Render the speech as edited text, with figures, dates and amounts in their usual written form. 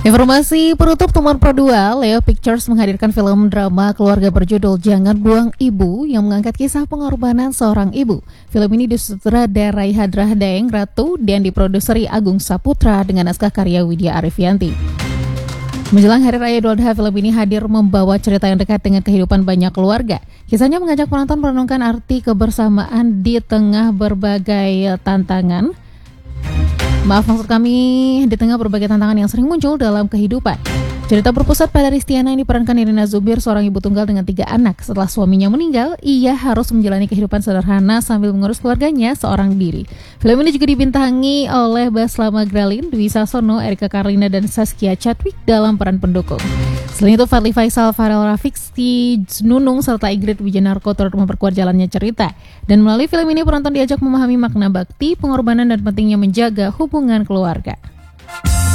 Informasi penutup Tumor Pro 2, Leo Pictures menghadirkan film drama keluarga berjudul Jangan Buang Ibu yang mengangkat kisah pengorbanan seorang ibu. Film ini disutradarai Hadrah Daeng Ratu dan diproduseri Agung Saputra dengan naskah karya Widya Arifianti. Menjelang Hari Raya Idul Adha, film ini hadir membawa cerita yang dekat dengan kehidupan banyak keluarga. Kisahnya mengajak penonton merenungkan arti kebersamaan di tengah berbagai tantangan. Maksud kami di tengah berbagai tantangan yang sering muncul dalam kehidupan. Cerita berpusat pada Ristiana yang diperankan Irina Zubir, seorang ibu tunggal dengan 3 anak. Setelah suaminya meninggal, ia harus menjalani kehidupan sederhana sambil mengurus keluarganya seorang diri. Film ini juga dibintangi oleh Baslama Gralin, Dwi Sasono, Erika Karlina, dan Saskia Chadwick dalam peran pendukung. Selain itu, Fadly Faisal, Farel Rafiq, Nunung, serta Ingrid Wijanarko turut memperkuat jalannya cerita. Dan melalui film ini, penonton diajak memahami makna bakti, pengorbanan, dan pentingnya menjaga hubungan keluarga.